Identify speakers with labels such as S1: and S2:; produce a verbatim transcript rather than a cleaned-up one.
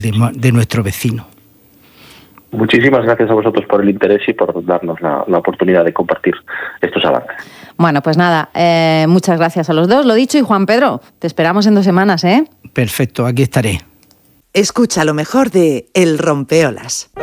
S1: de, de nuestro vecino.
S2: Muchísimas gracias a vosotros por el interés y por darnos la, la oportunidad de compartir estos avances.
S3: Bueno, pues nada, eh, muchas gracias a los dos, lo dicho, y Juan Pedro, te esperamos en dos semanas, ¿eh?
S1: Perfecto, aquí estaré.
S4: Escucha lo mejor de El Rompeolas.